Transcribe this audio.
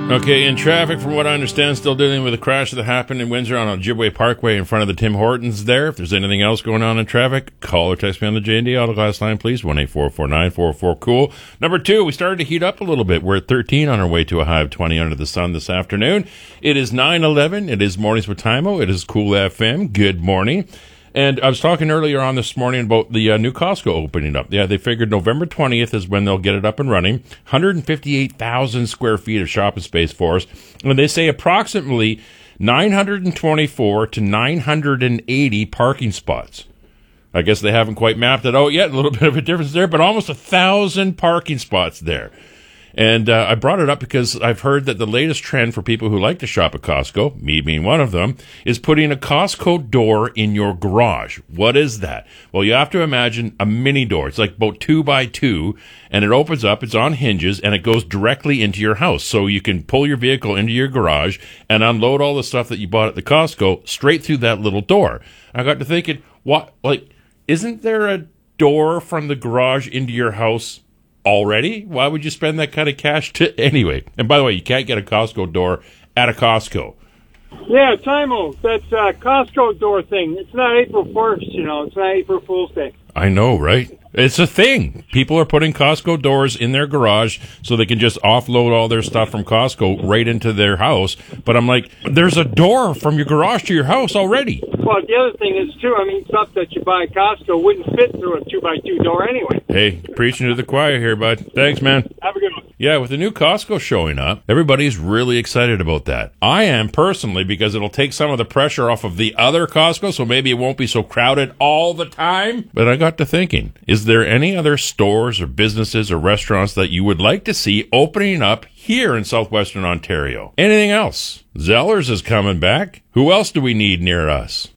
Okay, in traffic, from what I understand, still dealing with a crash that happened in Windsor on Ojibwe Parkway in front of the Tim Hortons there. If there's anything else going on in traffic, call or text me on the J&D Autoglass line, please, 1-844-944-COOL. Number 2, we started to heat up a little bit. We're at 13 on our way to a high of 20 under the sun this afternoon. It is 9:11. It is Mornings with Timo. It is Cool FM. Good morning. And I was talking earlier on this morning about the new Costco opening up. Yeah, they figured November 20th is when they'll get it up and running. 158,000 square feet of shopping space for us. And they say approximately 924 to 980 parking spots. I guess they haven't quite mapped it out yet. A little bit of a difference there, but almost 1,000 parking spots there. And I brought it up because I've heard that the latest trend for people who like to shop at Costco, me being one of them, is putting a Costco door in your garage. What is that? Well, you have to imagine a mini door. It's like about 2 by 2, and it opens up, it's on hinges, and it goes directly into your house. So you can pull your vehicle into your garage and unload all the stuff that you bought at the Costco straight through that little door. I got to thinking, isn't there a door from the garage into your house already? Why would you spend that kind of cash anyway? And by the way, you can't get a Costco door at a Costco. Yeah, Timo, that's a Costco door thing. It's not April 1st, It's not April Fool's Day. I know, right? It's a thing. People are putting Costco doors in their garage so they can just offload all their stuff from Costco right into their house. But I'm like, there's a door from your garage to your house already. Well, the other thing is, too, stuff that you buy at Costco wouldn't fit through a 2x2 door anyway. Hey, preaching to the choir here, bud. Thanks, man. Have a good one. Yeah, with the new Costco showing up, everybody's really excited about that. I am personally, because it'll take some of the pressure off of the other Costco, so maybe it won't be so crowded all the time. But I got to thinking, is there any other stores or businesses or restaurants that you would like to see opening up here in southwestern Ontario? Anything else? Zellers is coming back. Who else do we need near us?